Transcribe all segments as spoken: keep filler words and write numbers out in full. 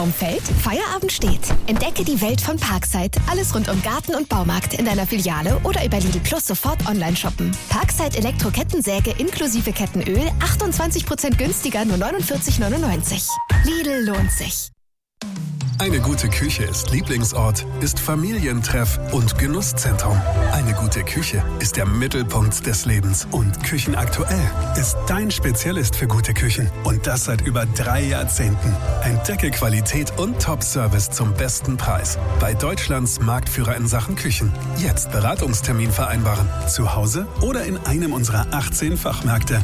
Baum fällt, Feierabend steht. Entdecke die Welt von Parkside. Alles rund um Garten und Baumarkt in deiner Filiale oder über Lidl Plus sofort online shoppen. Parkside Elektro-Kettensäge inklusive Kettenöl, achtundzwanzig Prozent günstiger, nur neunundvierzig neunundneunzig. Lidl lohnt sich. Eine gute Küche ist Lieblingsort, ist Familientreff und Genusszentrum. Eine gute Küche ist der Mittelpunkt des Lebens. Und Küchenaktuell ist dein Spezialist für gute Küchen. Und das seit über drei Jahrzehnten. Entdecke Qualität und Top-Service zum besten Preis. Bei Deutschlands Marktführer in Sachen Küchen. Jetzt Beratungstermin vereinbaren. Zu Hause oder in einem unserer achtzehn Fachmärkte.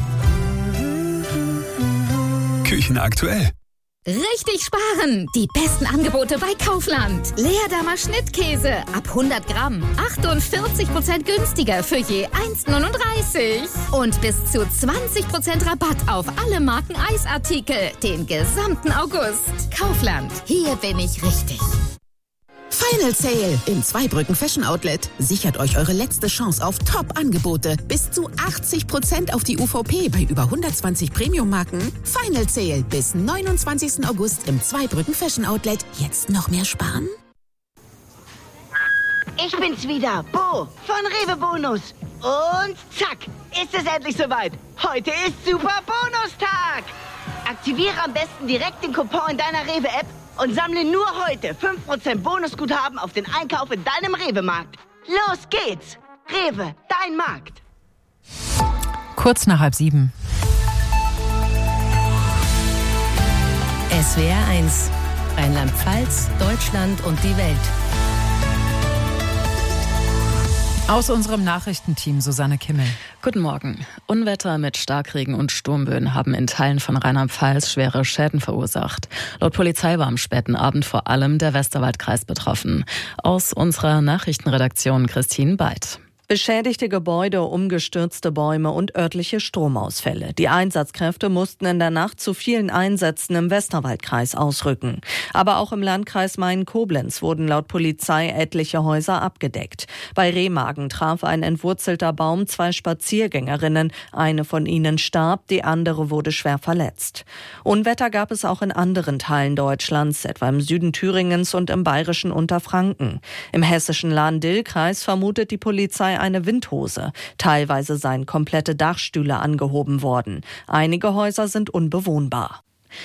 Küchenaktuell. Richtig sparen! Die besten Angebote bei Kaufland. Leerdammer Schnittkäse ab hundert Gramm. achtundvierzig Prozent günstiger für je eins neununddreißig. Und bis zu zwanzig Prozent Rabatt auf alle Marken Eisartikel. Den gesamten August. Kaufland. Hier bin ich richtig. Final Sale im Zweibrücken Fashion Outlet. Sichert euch eure letzte Chance auf Top-Angebote. Bis zu achtzig Prozent auf die U V P bei über hundertzwanzig Premium-Marken. Final Sale bis neunundzwanzigsten August im Zweibrücken Fashion Outlet. Jetzt noch mehr sparen? Ich bin's wieder, Bo von Rewe Bonus. Und zack, ist es endlich soweit. Heute ist Super Bonustag. Aktiviere am besten direkt den Coupon in deiner Rewe-App und sammle nur heute fünf Prozent Bonusguthaben auf den Einkauf in deinem Rewe-Markt. Los geht's! Rewe, dein Markt. Kurz nach halb sieben. S W R eins. Rheinland-Pfalz, Deutschland und die Welt. Aus unserem Nachrichtenteam Susanne Kimmel. Guten Morgen. Unwetter mit Starkregen und Sturmböen haben in Teilen von Rheinland-Pfalz schwere Schäden verursacht. Laut Polizei war am späten Abend vor allem der Westerwaldkreis betroffen. Aus unserer Nachrichtenredaktion Christine Beid. Beschädigte Gebäude, umgestürzte Bäume und örtliche Stromausfälle. Die Einsatzkräfte mussten in der Nacht zu vielen Einsätzen im Westerwaldkreis ausrücken. Aber auch im Landkreis Main-Koblenz wurden laut Polizei etliche Häuser abgedeckt. Bei Remagen traf ein entwurzelter Baum zwei Spaziergängerinnen. Eine von ihnen starb, die andere wurde schwer verletzt. Unwetter gab es auch in anderen Teilen Deutschlands, etwa im Süden Thüringens und im bayerischen Unterfranken. Im hessischen Lahn-Dill-Kreis vermutet die Polizei eine Windhose. Teilweise seien komplette Dachstühle angehoben worden. Einige Häuser sind unbewohnbar.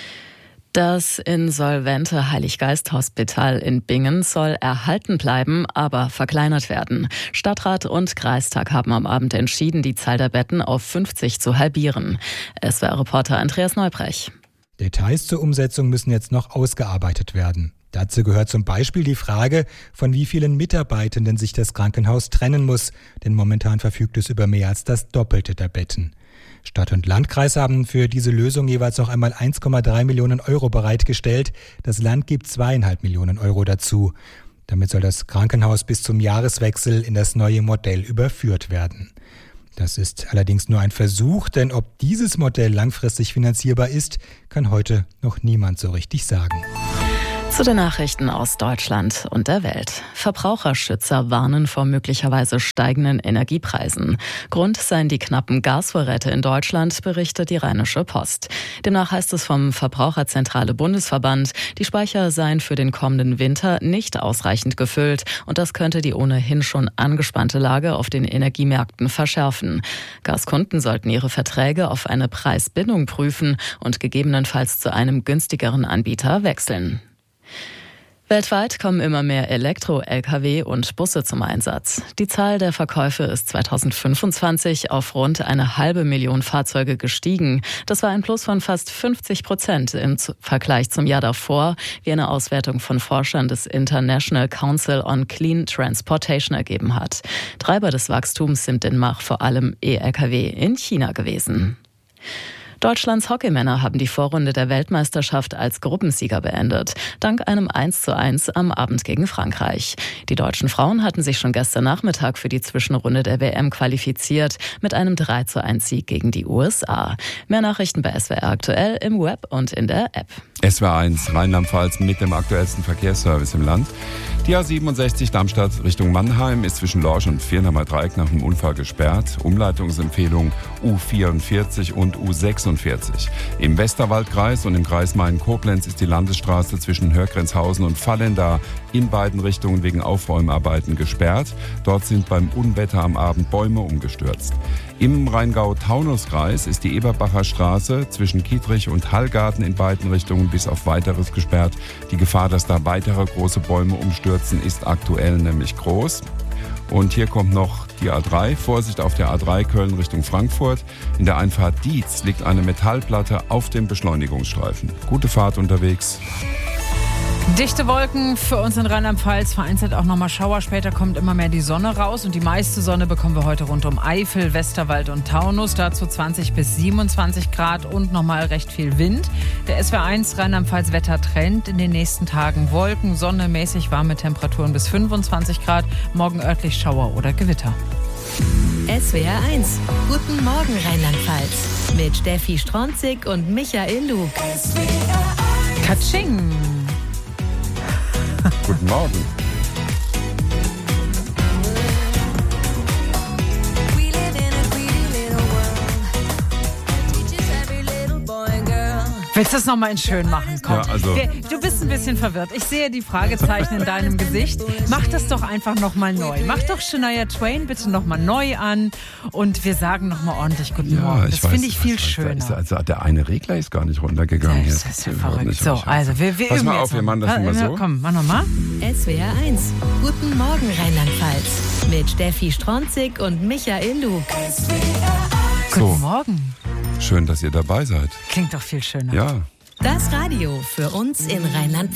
Das insolvente Heiliggeist-Hospital in Bingen soll erhalten bleiben, aber verkleinert werden. Stadtrat und Kreistag haben am Abend entschieden, die Zahl der Betten auf fünfzig zu halbieren. S W R-Reporter Andreas Neubrech. Details zur Umsetzung müssen jetzt noch ausgearbeitet werden. Dazu gehört zum Beispiel die Frage, von wie vielen Mitarbeitenden sich das Krankenhaus trennen muss, denn momentan verfügt es über mehr als das Doppelte der Betten. Stadt und Landkreis haben für diese Lösung jeweils noch einmal eins Komma drei Millionen Euro bereitgestellt. Das Land gibt zweieinhalb Millionen Euro dazu. Damit soll das Krankenhaus bis zum Jahreswechsel in das neue Modell überführt werden. Das ist allerdings nur ein Versuch, denn ob dieses Modell langfristig finanzierbar ist, kann heute noch niemand so richtig sagen. Zu den Nachrichten aus Deutschland und der Welt. Verbraucherschützer warnen vor möglicherweise steigenden Energiepreisen. Grund seien die knappen Gasvorräte in Deutschland, berichtet die Rheinische Post. Demnach heißt es vom Verbraucherzentrale Bundesverband, die Speicher seien für den kommenden Winter nicht ausreichend gefüllt und das könnte die ohnehin schon angespannte Lage auf den Energiemärkten verschärfen. Gaskunden sollten ihre Verträge auf eine Preisbindung prüfen und gegebenenfalls zu einem günstigeren Anbieter wechseln. Weltweit kommen immer mehr Elektro-L K W und Busse zum Einsatz. Die Zahl der Verkäufe ist zweitausendfünfundzwanzig auf rund eine halbe Million Fahrzeuge gestiegen. Das war ein Plus von fast fünfzig Prozent im Vergleich zum Jahr davor, wie eine Auswertung von Forschern des International Council on Clean Transportation ergeben hat. Treiber des Wachstums sind demnach vor allem E-L K W in China gewesen. Deutschlands Hockeymänner haben die Vorrunde der Weltmeisterschaft als Gruppensieger beendet, dank einem eins zu eins am Abend gegen Frankreich. Die deutschen Frauen hatten sich schon gestern Nachmittag für die Zwischenrunde der W M qualifiziert, mit einem drei zu eins Sieg gegen die U S A. Mehr Nachrichten bei S W R aktuell im Web und in der App. S W R eins, Rheinland-Pfalz mit dem aktuellsten Verkehrsservice im Land. Die A siebenundsechzig Darmstadt Richtung Mannheim ist zwischen Lorsch und Firnheimer Dreieck nach einem Unfall gesperrt. Umleitungsempfehlung U vierundvierzig und U sechsundvierzig. Im Westerwaldkreis und im Kreis Main-Koblenz ist die Landesstraße zwischen Hörgrenzhausen und Vallendar in beiden Richtungen wegen Aufräumarbeiten gesperrt. Dort sind beim Unwetter am Abend Bäume umgestürzt. Im Rheingau-Taunus-Kreis ist die Eberbacher Straße zwischen Kietrich und Hallgarten in beiden Richtungen bis auf Weiteres gesperrt. Die Gefahr, dass da weitere große Bäume umstürzen, ist aktuell nämlich groß. Und hier kommt noch die A drei. Vorsicht auf der A drei Köln Richtung Frankfurt. In der Einfahrt Dietz liegt eine Metallplatte auf dem Beschleunigungsstreifen. Gute Fahrt unterwegs. Dichte Wolken für uns in Rheinland-Pfalz, vereinzelt auch nochmal Schauer. Später kommt immer mehr die Sonne raus und die meiste Sonne bekommen wir heute rund um Eifel, Westerwald und Taunus. Dazu zwanzig bis siebenundzwanzig Grad und nochmal recht viel Wind. Der S W R eins Rheinland-Pfalz Wettertrend in den nächsten Tagen: Wolken, Sonne, mäßig warme Temperaturen bis fünfundzwanzig Grad. Morgen örtlich Schauer oder Gewitter. S W R eins. Guten Morgen Rheinland-Pfalz. Mit Steffi Stronzig und Michael Lug. Katsching! Guten Morgen. Willst du das nochmal in schön machen? Komm. Ja, also Du bist ein bisschen verwirrt. Ich sehe die Fragezeichen in deinem Gesicht. Mach das doch einfach nochmal neu. Mach doch Shania Twain bitte nochmal neu an und wir sagen nochmal ordentlich Guten ja, Morgen. Das ich weiß, finde ich viel weiß, schöner. Also der eine Regler ist gar nicht runtergegangen. Das ist ja verrückt. So, also wir, wir Pass üben mal jetzt auf, wir machen das immer so. Komm, mach nochmal. S W R eins. Guten Morgen Rheinland-Pfalz. Mit Steffi Stronzig und Michael Lug. So. Guten Morgen. Schön, dass ihr dabei seid. Klingt doch viel schöner. Ja. Das Radio für uns in Rheinland-Pfalz.